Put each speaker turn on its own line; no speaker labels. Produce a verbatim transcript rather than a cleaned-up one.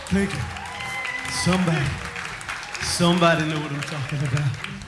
Thank you. Somebody, somebody know what I'm talking about.